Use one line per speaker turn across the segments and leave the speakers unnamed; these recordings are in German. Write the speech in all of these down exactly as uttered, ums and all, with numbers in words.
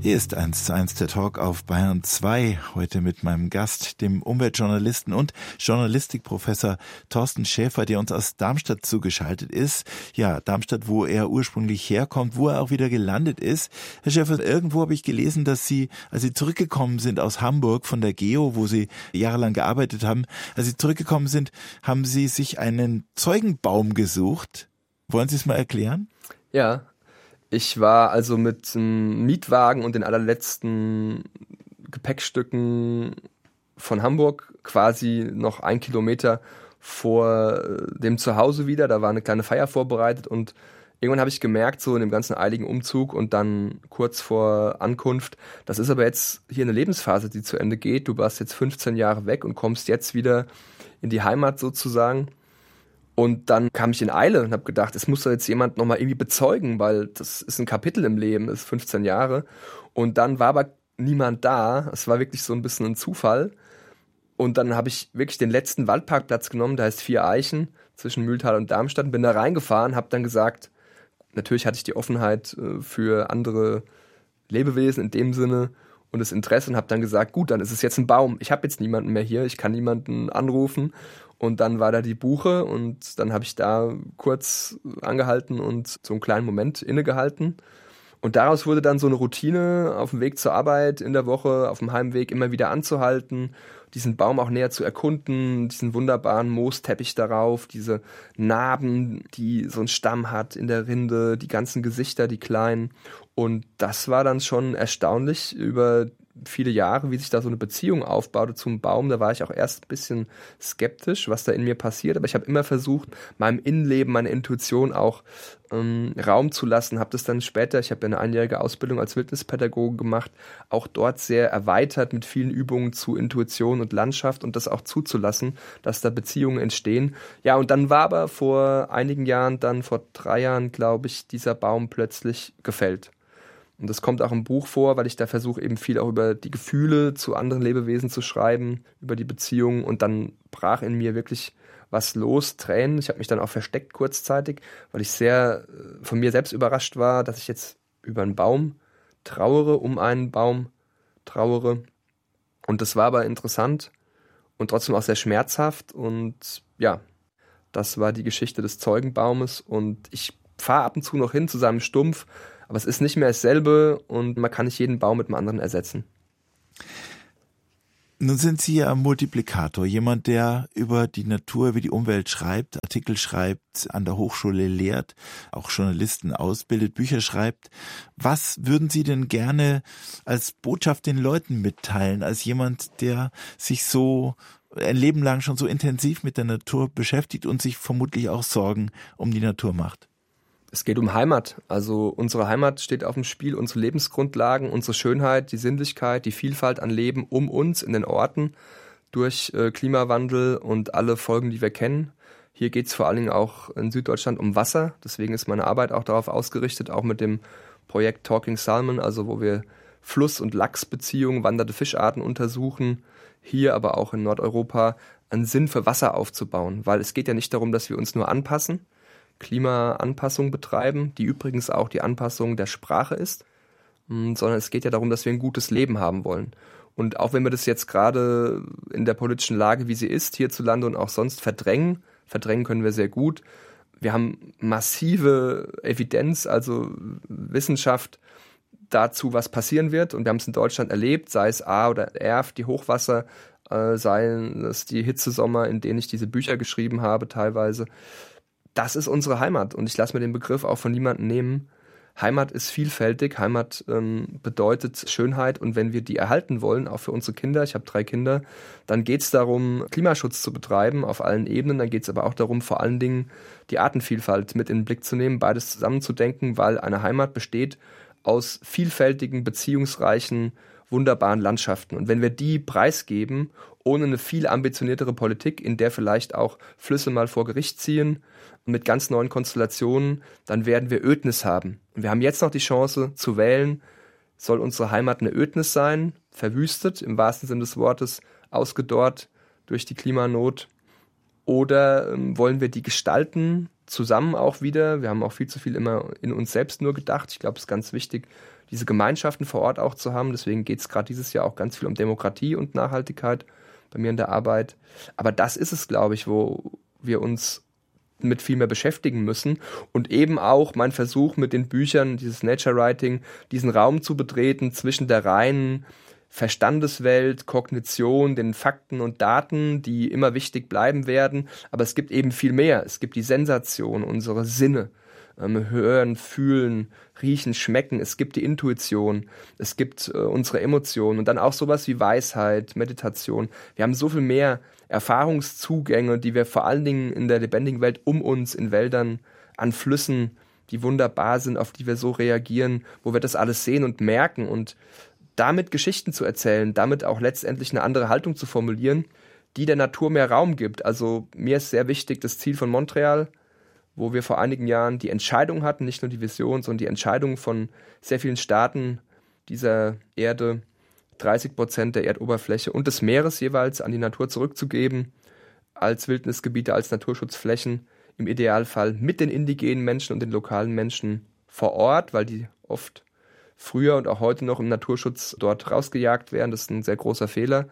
Hier ist eins zu eins der Talk auf Bayern zwei, heute mit meinem Gast, dem Umweltjournalisten und Journalistikprofessor Thorsten Schäfer, der uns aus Darmstadt zugeschaltet ist. Ja, Darmstadt, wo er ursprünglich herkommt, wo er auch wieder gelandet ist. Herr Schäfer, irgendwo habe ich gelesen, dass Sie, als Sie zurückgekommen sind aus Hamburg von der Geo, wo Sie jahrelang gearbeitet haben, als Sie zurückgekommen sind, haben Sie sich einen Zeugenbaum gesucht. Wollen Sie es mal erklären?
Ja. Ich war also mit einem Mietwagen und den allerletzten Gepäckstücken von Hamburg quasi noch ein Kilometer vor dem Zuhause wieder. Da war eine kleine Feier vorbereitet und irgendwann habe ich gemerkt, so in dem ganzen eiligen Umzug und dann kurz vor Ankunft, das ist aber jetzt hier eine Lebensphase, die zu Ende geht. Du warst jetzt fünfzehn Jahre weg und kommst jetzt wieder in die Heimat sozusagen. Und dann kam ich in Eile und habe gedacht, es muss doch jetzt jemand nochmal irgendwie bezeugen, weil das ist ein Kapitel im Leben, das ist fünfzehn Jahre. Und dann war aber niemand da. Es war wirklich so ein bisschen ein Zufall. Und dann habe ich wirklich den letzten Waldparkplatz genommen, der heißt Vier Eichen, zwischen Mühltal und Darmstadt. Bin da reingefahren, habe dann gesagt, natürlich hatte ich die Offenheit für andere Lebewesen in dem Sinne und das Interesse und habe dann gesagt, gut, dann ist es jetzt ein Baum. Ich habe jetzt niemanden mehr hier, ich kann niemanden anrufen. Und dann war da die Buche und dann habe ich da kurz angehalten und so einen kleinen Moment innegehalten. Und daraus wurde dann so eine Routine, auf dem Weg zur Arbeit, in der Woche, auf dem Heimweg immer wieder anzuhalten, diesen Baum auch näher zu erkunden, diesen wunderbaren Moosteppich darauf, diese Narben, die so ein Stamm hat in der Rinde, die ganzen Gesichter, die kleinen. Und das war dann schon erstaunlich über viele Jahre, wie sich da so eine Beziehung aufbaute zum Baum. Da war ich auch erst ein bisschen skeptisch, was da in mir passiert. Aber ich habe immer versucht, meinem Innenleben, meiner Intuition auch ähm, Raum zu lassen. Habe das dann später, ich habe ja eine einjährige Ausbildung als Wildnispädagoge gemacht, auch dort sehr erweitert mit vielen Übungen zu Intuition und Landschaft und das auch zuzulassen, dass da Beziehungen entstehen. Ja, und dann war aber vor einigen Jahren, dann vor drei Jahren, glaube ich, dieser Baum plötzlich gefällt. Und das kommt auch im Buch vor, weil ich da versuche, eben viel auch über die Gefühle zu anderen Lebewesen zu schreiben, über die Beziehungen. Und dann brach in mir wirklich was los, Tränen. Ich habe mich dann auch versteckt kurzzeitig, weil ich sehr von mir selbst überrascht war, dass ich jetzt über einen Baum trauere, um einen Baum trauere. Und das war aber interessant und trotzdem auch sehr schmerzhaft. Und ja, das war die Geschichte des Zeugenbaumes. Und ich fahre ab und zu noch hin zu seinem Stumpf, aber es ist nicht mehr dasselbe und man kann nicht jeden Baum mit einem anderen ersetzen.
Nun sind Sie ja Multiplikator, jemand, der über die Natur, über die Umwelt schreibt, Artikel schreibt, an der Hochschule lehrt, auch Journalisten ausbildet, Bücher schreibt. Was würden Sie denn gerne als Botschaft den Leuten mitteilen, als jemand, der sich so ein Leben lang schon so intensiv mit der Natur beschäftigt und sich vermutlich auch Sorgen um die Natur macht?
Es geht um Heimat. Also unsere Heimat steht auf dem Spiel, unsere Lebensgrundlagen, unsere Schönheit, die Sinnlichkeit, die Vielfalt an Leben um uns in den Orten durch äh, Klimawandel und alle Folgen, die wir kennen. Hier geht es vor allen Dingen auch in Süddeutschland um Wasser. Deswegen ist meine Arbeit auch darauf ausgerichtet, auch mit dem Projekt Talking Salmon, also wo wir Fluss- und Lachsbeziehungen, wandernde Fischarten untersuchen, hier aber auch in Nordeuropa einen Sinn für Wasser aufzubauen. Weil es geht ja nicht darum, dass wir uns nur anpassen, Klimaanpassung betreiben, die übrigens auch die Anpassung der Sprache ist, sondern es geht ja darum, dass wir ein gutes Leben haben wollen. Und auch wenn wir das jetzt gerade in der politischen Lage, wie sie ist, hierzulande und auch sonst verdrängen, verdrängen können wir sehr gut. Wir haben massive Evidenz, also Wissenschaft dazu, was passieren wird. Und wir haben es in Deutschland erlebt, sei es A oder Erf, die Hochwasser, äh, seien es die Hitzesommer, in denen ich diese Bücher geschrieben habe teilweise. Das ist unsere Heimat und ich lasse mir den Begriff auch von niemandem nehmen. Heimat ist vielfältig, Heimat ähm, bedeutet Schönheit und wenn wir die erhalten wollen, auch für unsere Kinder, ich habe drei Kinder, dann geht es darum, Klimaschutz zu betreiben auf allen Ebenen, dann geht es aber auch darum, vor allen Dingen die Artenvielfalt mit in den Blick zu nehmen, beides zusammenzudenken, weil eine Heimat besteht aus vielfältigen, beziehungsreichen, wunderbaren Landschaften. Und wenn wir die preisgeben, ohne eine viel ambitioniertere Politik, in der vielleicht auch Flüsse mal vor Gericht ziehen, mit ganz neuen Konstellationen, dann werden wir Ödnis haben. Und wir haben jetzt noch die Chance zu wählen, soll unsere Heimat eine Ödnis sein, verwüstet, im wahrsten Sinne des Wortes, ausgedorrt durch die Klimanot, oder ähm, wollen wir die gestalten zusammen auch wieder. Wir haben auch viel zu viel immer in uns selbst nur gedacht. Ich glaube, es ist ganz wichtig, diese Gemeinschaften vor Ort auch zu haben. Deswegen geht es gerade dieses Jahr auch ganz viel um Demokratie und Nachhaltigkeit bei mir in der Arbeit. Aber das ist es, glaube ich, wo wir uns mit viel mehr beschäftigen müssen. Und eben auch mein Versuch mit den Büchern, dieses Nature Writing, diesen Raum zu betreten zwischen der reinen Verstandeswelt, Kognition, den Fakten und Daten, die immer wichtig bleiben werden. Aber es gibt eben viel mehr. Es gibt die Sensation, unsere Sinne. Ähm, hören, fühlen, riechen, schmecken. Es gibt die Intuition. Es gibt äh, unsere Emotionen. Und dann auch sowas wie Weisheit, Meditation. Wir haben so viel mehr Erfahrungszugänge, die wir vor allen Dingen in der lebendigen Welt um uns, in Wäldern, an Flüssen, die wunderbar sind, auf die wir so reagieren, wo wir das alles sehen und merken. Und damit Geschichten zu erzählen, damit auch letztendlich eine andere Haltung zu formulieren, die der Natur mehr Raum gibt. Also mir ist sehr wichtig das Ziel von Montreal, wo wir vor einigen Jahren die Entscheidung hatten, nicht nur die Vision, sondern die Entscheidung von sehr vielen Staaten dieser Erde, dreißig Prozent der Erdoberfläche und des Meeres jeweils an die Natur zurückzugeben, als Wildnisgebiete, als Naturschutzflächen, im Idealfall mit den indigenen Menschen und den lokalen Menschen vor Ort, weil die oft früher und auch heute noch im Naturschutz dort rausgejagt werden. Das ist ein sehr großer Fehler.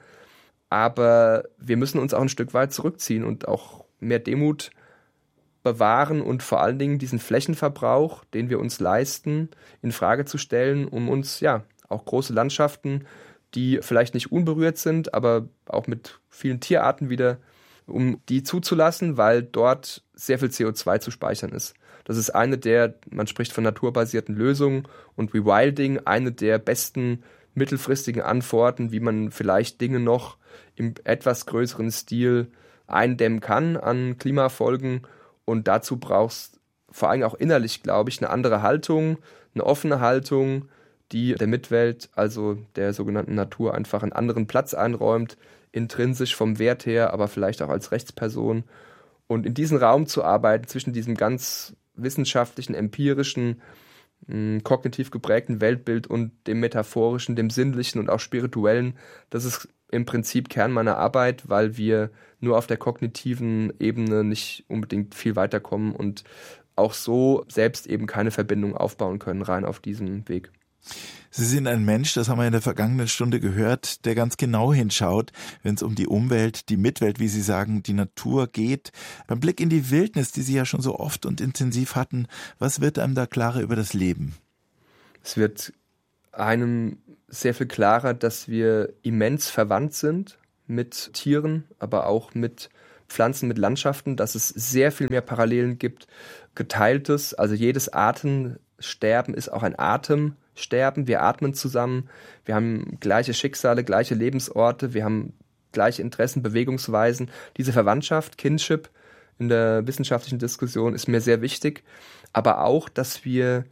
Aber wir müssen uns auch ein Stück weit zurückziehen und auch mehr Demut bewahren und vor allen Dingen diesen Flächenverbrauch, den wir uns leisten, in Frage zu stellen, um uns ja auch große Landschaften, die vielleicht nicht unberührt sind, aber auch mit vielen Tierarten wieder, um die zuzulassen, weil dort sehr viel C O zwei zu speichern ist. Das ist eine der, man spricht von naturbasierten Lösungen und Rewilding, eine der besten mittelfristigen Antworten, wie man vielleicht Dinge noch im etwas größeren Stil eindämmen kann an Klimafolgen. Und dazu brauchst vor allem auch innerlich, glaube ich, eine andere Haltung, eine offene Haltung, die der Mitwelt, also der sogenannten Natur, einfach einen anderen Platz einräumt, intrinsisch vom Wert her, aber vielleicht auch als Rechtsperson. Und in diesem Raum zu arbeiten, zwischen diesem ganz wissenschaftlichen, empirischen, mh, kognitiv geprägten Weltbild und dem metaphorischen, dem sinnlichen und auch spirituellen, das ist im Prinzip Kern meiner Arbeit, weil wir nur auf der kognitiven Ebene nicht unbedingt viel weiterkommen und auch so selbst eben keine Verbindung aufbauen können, rein auf diesem Weg.
Sie sind ein Mensch, das haben wir in der vergangenen Stunde gehört, der ganz genau hinschaut, wenn es um die Umwelt, die Mitwelt, wie Sie sagen, die Natur geht. Beim Blick in die Wildnis, die Sie ja schon so oft und intensiv hatten, was wird einem da klarer über das Leben?
Es wird einem sehr viel klarer, dass wir immens verwandt sind mit Tieren, aber auch mit Pflanzen, mit Landschaften, dass es sehr viel mehr Parallelen gibt, geteiltes, also jedes Atemsterben ist auch ein Atemsterben, wir atmen zusammen, wir haben gleiche Schicksale, gleiche Lebensorte, wir haben gleiche Interessen, Bewegungsweisen. Diese Verwandtschaft, Kinship in der wissenschaftlichen Diskussion ist mir sehr wichtig, aber auch, dass wir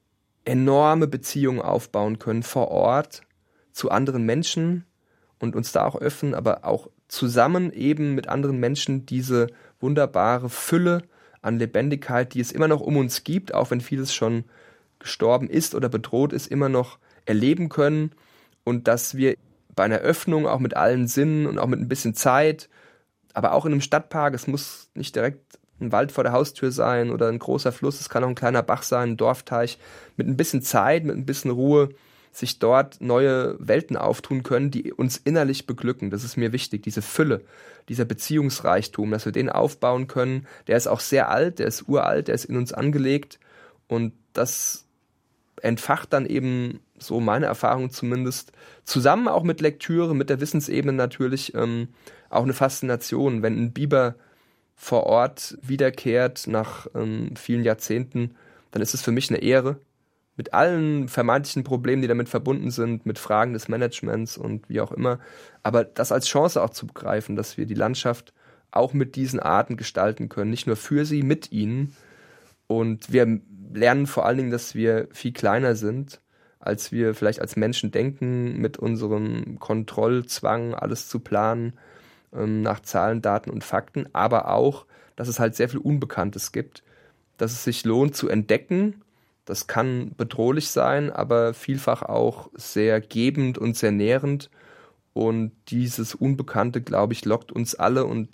enorme Beziehungen aufbauen können vor Ort zu anderen Menschen und uns da auch öffnen, aber auch zusammen eben mit anderen Menschen diese wunderbare Fülle an Lebendigkeit, die es immer noch um uns gibt, auch wenn vieles schon gestorben ist oder bedroht ist, immer noch erleben können und dass wir bei einer Öffnung auch mit allen Sinnen und auch mit ein bisschen Zeit, aber auch in einem Stadtpark, es muss nicht direkt ein Wald vor der Haustür sein oder ein großer Fluss, es kann auch ein kleiner Bach sein, ein Dorfteich, mit ein bisschen Zeit, mit ein bisschen Ruhe sich dort neue Welten auftun können, die uns innerlich beglücken. Das ist mir wichtig, diese Fülle, dieser Beziehungsreichtum, dass wir den aufbauen können. Der ist auch sehr alt, der ist uralt, der ist in uns angelegt und das entfacht dann eben, so meine Erfahrung zumindest, zusammen auch mit Lektüre, mit der Wissensebene natürlich ähm, auch eine Faszination. Wenn ein Biber vor Ort wiederkehrt nach ähm, vielen Jahrzehnten, dann ist es für mich eine Ehre, mit allen vermeintlichen Problemen, die damit verbunden sind, mit Fragen des Managements und wie auch immer, aber das als Chance auch zu begreifen, dass wir die Landschaft auch mit diesen Arten gestalten können, nicht nur für sie, mit ihnen. Und wir lernen vor allen Dingen, dass wir viel kleiner sind, als wir vielleicht als Menschen denken, mit unserem Kontrollzwang, alles zu planen, ähm, nach Zahlen, Daten und Fakten, aber auch, dass es halt sehr viel Unbekanntes gibt, dass es sich lohnt zu entdecken. Das kann bedrohlich sein, aber vielfach auch sehr gebend und sehr nährend. Und dieses Unbekannte, glaube ich, lockt uns alle und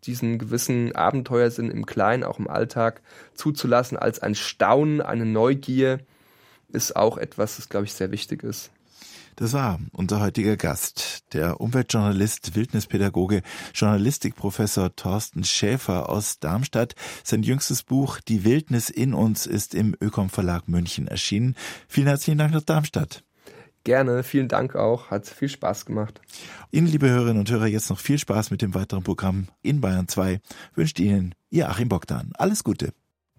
diesen gewissen Abenteuersinn im Kleinen, auch im Alltag zuzulassen, als ein Staunen, eine Neugier, ist auch etwas, das, glaube ich, sehr wichtig ist.
Das war unser heutiger Gast, der Umweltjournalist, Wildnispädagoge, Journalistikprofessor Thorsten Schäfer aus Darmstadt. Sein jüngstes Buch Die Wildnis in uns ist im Ökom Verlag München erschienen. Vielen herzlichen Dank nach Darmstadt.
Gerne, vielen Dank auch, hat viel Spaß gemacht.
Ihnen, liebe Hörerinnen und Hörer, jetzt noch viel Spaß mit dem weiteren Programm in Bayern zwei. Wünscht Ihnen Ihr Achim Bogdan. Alles Gute.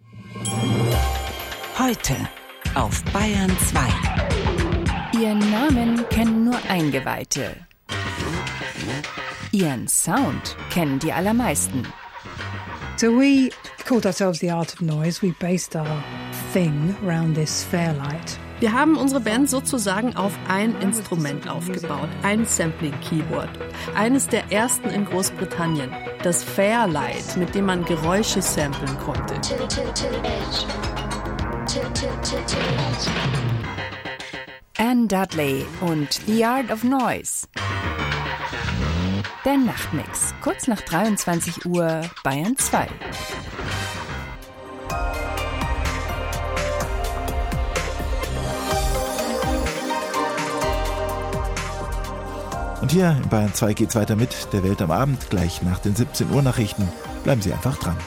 Heute auf Bayern zwei.
Ihren Namen kennen nur Eingeweihte. Ihren Sound kennen die allermeisten.
So we called ourselves the Art of Noise. We based our thing around this Fairlight.
Wir haben unsere Band sozusagen auf ein Instrument aufgebaut, ein Sampling-Keyboard. Eines der ersten in Großbritannien, das Fairlight, mit dem man Geräusche samplen konnte.
Anne Dudley und The Art of Noise. Der Nachtmix, kurz nach dreiundzwanzig Uhr, Bayern zwei.
Und hier in Bayern zwei geht's weiter mit der Welt am Abend, gleich nach den siebzehn Uhr Nachrichten. Bleiben Sie einfach dran.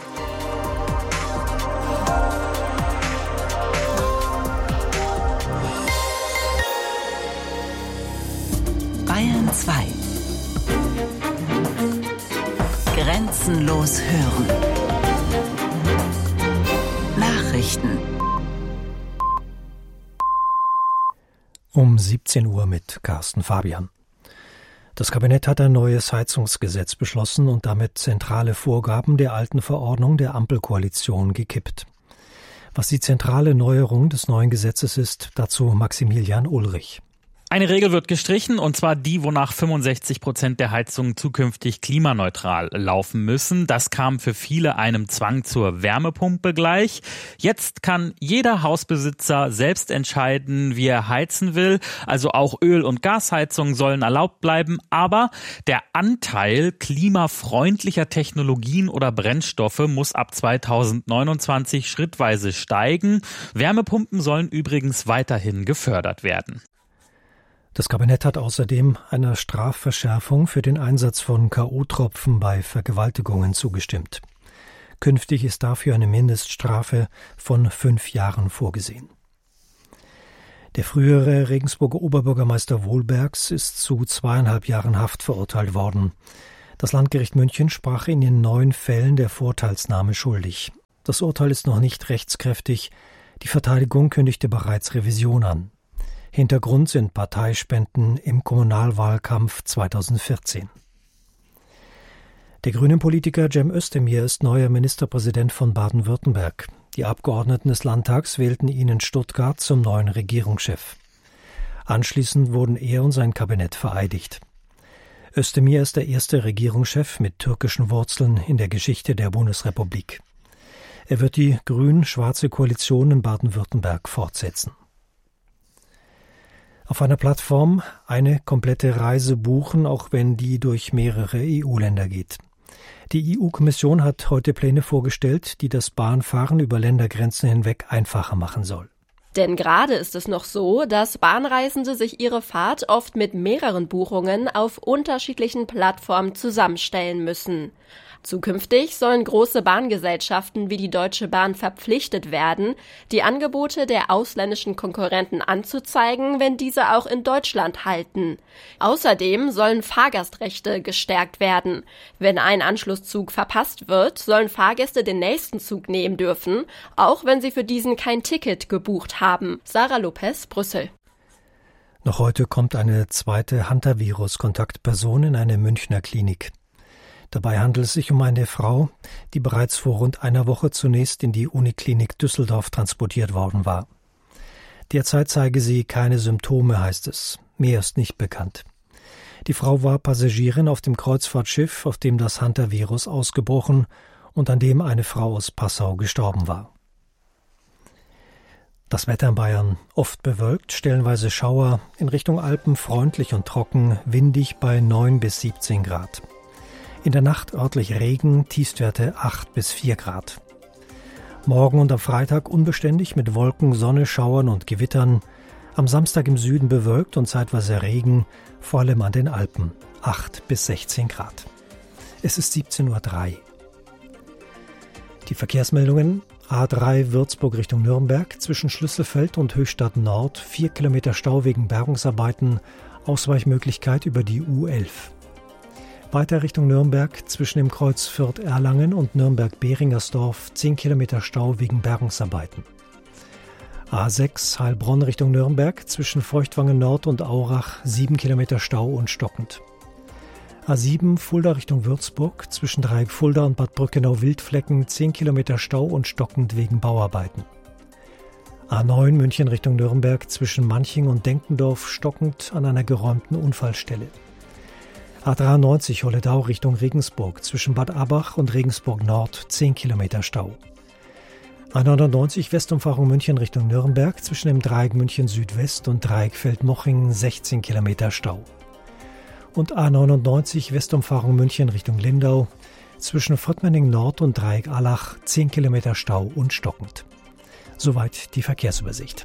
Bayern zwei. Grenzenlos hören. Nachrichten.
Um siebzehn Uhr mit Carsten Fabian. Das Kabinett hat ein neues Heizungsgesetz beschlossen und damit zentrale Vorgaben der alten Verordnung der Ampelkoalition gekippt. Was die zentrale Neuerung des neuen Gesetzes ist, dazu Maximilian Ulrich.
Eine Regel wird gestrichen, und zwar die, wonach fünfundsechzig Prozent der Heizungen zukünftig klimaneutral laufen müssen. Das kam für viele einem Zwang zur Wärmepumpe gleich. Jetzt kann jeder Hausbesitzer selbst entscheiden, wie er heizen will. Also auch Öl- und Gasheizungen sollen erlaubt bleiben. Aber der Anteil klimafreundlicher Technologien oder Brennstoffe muss ab zweitausendneunundzwanzig schrittweise steigen. Wärmepumpen sollen übrigens weiterhin gefördert werden.
Das Kabinett hat außerdem einer Strafverschärfung für den Einsatz von K O-Tropfen bei Vergewaltigungen zugestimmt. Künftig ist dafür eine Mindeststrafe von fünf Jahren vorgesehen. Der frühere Regensburger Oberbürgermeister Wohlbergs ist zu zweieinhalb Jahren Haft verurteilt worden. Das Landgericht München sprach ihn in neun Fällen der Vorteilsnahme schuldig. Das Urteil ist noch nicht rechtskräftig. Die Verteidigung kündigte bereits Revision an. Hintergrund sind Parteispenden im Kommunalwahlkampf zweitausendvierzehn. Der grünen Politiker Cem Özdemir ist neuer Ministerpräsident von Baden-Württemberg. Die Abgeordneten des Landtags wählten ihn in Stuttgart zum neuen Regierungschef. Anschließend wurden er und sein Kabinett vereidigt. Özdemir ist der erste Regierungschef mit türkischen Wurzeln in der Geschichte der Bundesrepublik. Er wird die grün-schwarze Koalition in Baden-Württemberg fortsetzen. Auf einer Plattform eine komplette Reise buchen, auch wenn die durch mehrere E U-Länder geht. Die E U-Kommission hat heute Pläne vorgestellt, die das Bahnfahren über Ländergrenzen hinweg einfacher machen soll.
Denn gerade ist es noch so, dass Bahnreisende sich ihre Fahrt oft mit mehreren Buchungen auf unterschiedlichen Plattformen zusammenstellen müssen. Zukünftig sollen große Bahngesellschaften wie die Deutsche Bahn verpflichtet werden, die Angebote der ausländischen Konkurrenten anzuzeigen, wenn diese auch in Deutschland halten. Außerdem sollen Fahrgastrechte gestärkt werden. Wenn ein Anschlusszug verpasst wird, sollen Fahrgäste den nächsten Zug nehmen dürfen, auch wenn sie für diesen kein Ticket gebucht haben. Sarah Lopez, Brüssel.
Noch heute kommt eine zweite Hantavirus-Kontaktperson in eine Münchner Klinik. Dabei handelt es sich um eine Frau, die bereits vor rund einer Woche zunächst in die Uniklinik Düsseldorf transportiert worden war. Derzeit zeige sie keine Symptome, heißt es. Mehr ist nicht bekannt. Die Frau war Passagierin auf dem Kreuzfahrtschiff, auf dem das Hantavirus ausgebrochen und an dem eine Frau aus Passau gestorben war. Das Wetter in Bayern oft bewölkt, stellenweise Schauer, in Richtung Alpen freundlich und trocken, windig bei neun bis siebzehn Grad. In der Nacht örtlich Regen, Tiefstwerte acht bis vier Grad. Morgen und am Freitag unbeständig mit Wolken, Sonne, Schauern und Gewittern. Am Samstag im Süden bewölkt und zeitweise Regen, vor allem an den Alpen, acht bis sechzehn Grad. Es ist siebzehn Uhr drei. Die Verkehrsmeldungen: A drei Würzburg Richtung Nürnberg, zwischen Schlüsselfeld und Höchstadt Nord, vier Kilometer Stau wegen Bergungsarbeiten, Ausweichmöglichkeit über die U elf. Weiter Richtung Nürnberg, zwischen dem Kreuz Fürth-Erlangen und Nürnberg-Behringersdorf, zehn Kilometer Stau wegen Bergungsarbeiten. A sechs Heilbronn Richtung Nürnberg, zwischen Feuchtwangen Nord und Aurach, sieben Kilometer Stau und stockend. A sieben Fulda Richtung Würzburg, zwischen Dreieck Fulda und Bad Brückenau-Wildflecken, zehn Kilometer Stau und stockend wegen Bauarbeiten. A neun München Richtung Nürnberg, zwischen Manching und Denkendorf, stockend an einer geräumten Unfallstelle. A dreiundneunzig Holledau Richtung Regensburg, zwischen Bad Abach und Regensburg Nord, zehn Kilometer Stau. A neunundneunzig Westumfahrung München Richtung Nürnberg, zwischen dem Dreieck München Südwest und Dreieck Feldmoching, sechzehn Kilometer Stau. Und A neunundneunzig Westumfahrung München Richtung Lindau, zwischen Vottmenning Nord und Dreieck Allach, zehn Kilometer Stau und stockend. Soweit die Verkehrsübersicht.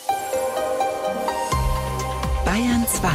Bayern zwei.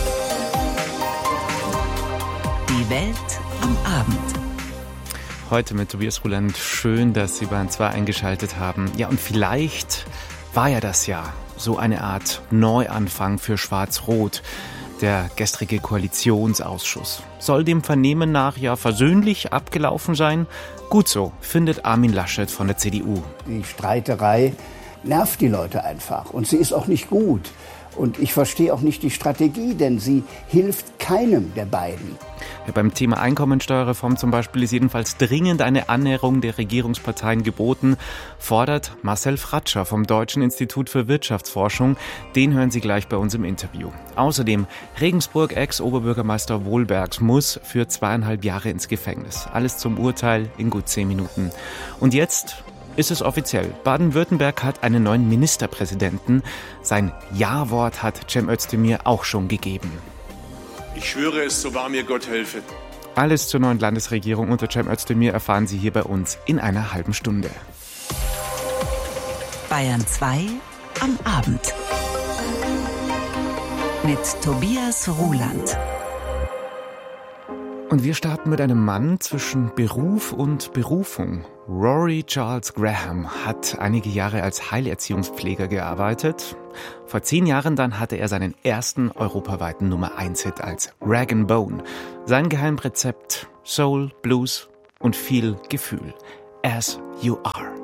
Die Welt am Abend.
Heute mit Tobias Ruland. Schön, dass Sie Bayern zwei eingeschaltet haben. Ja, und vielleicht war ja das Jahr so eine Art Neuanfang für Schwarz-Rot. Der gestrige Koalitionsausschuss soll dem Vernehmen nach ja versöhnlich abgelaufen sein. Gut so, findet Armin Laschet von der C D U.
Die Streiterei nervt die Leute einfach und sie ist auch nicht gut. Und ich verstehe auch nicht die Strategie, denn sie hilft keinem der beiden.
Ja, beim Thema Einkommensteuerreform zum Beispiel ist jedenfalls dringend eine Annäherung der Regierungsparteien geboten, fordert Marcel Fratscher vom Deutschen Institut für Wirtschaftsforschung. Den hören Sie gleich bei uns im Interview. Außerdem, Regensburg Ex-Oberbürgermeister Wohlbergs muss für zweieinhalb Jahre ins Gefängnis. Alles zum Urteil in gut zehn Minuten. Und jetzt ist es offiziell. Baden-Württemberg hat einen neuen Ministerpräsidenten. Sein Ja-Wort hat Cem Özdemir auch schon gegeben.
Ich schwöre es, so wahr mir Gott helfe.
Alles zur neuen Landesregierung unter Cem Özdemir erfahren Sie hier bei uns in einer halben Stunde.
Bayern zwei am Abend. Mit Tobias Ruland.
Und wir starten mit einem Mann zwischen Beruf und Berufung. Rory Charles Graham hat einige Jahre als Heilerziehungspfleger gearbeitet. Vor zehn Jahren dann hatte er seinen ersten europaweiten Nummer eins Hit als Rag and Bone. Sein Geheimrezept: Soul, Blues und viel Gefühl. As You Are.